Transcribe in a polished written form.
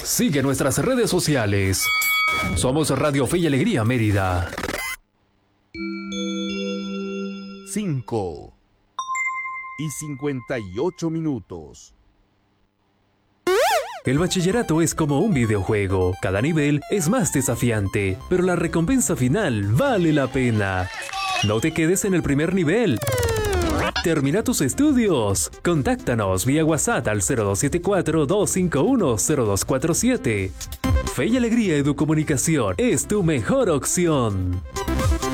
Sigue nuestras redes sociales. Somos Radio Fe y Alegría Mérida. 5:58. El bachillerato es como un videojuego. Cada nivel es más desafiante, pero la recompensa final vale la pena. No te quedes en el primer nivel. Termina tus estudios. Contáctanos vía WhatsApp al 0274-251-0247. Fe y Alegría Educomunicación es tu mejor opción.